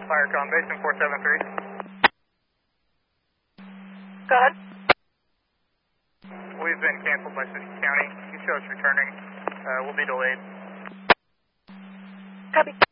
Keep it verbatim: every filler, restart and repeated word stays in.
Firecom, Basin four seven three. Go ahead. We've been canceled by City County. You show us returning. Uh, we'll be delayed. Copy.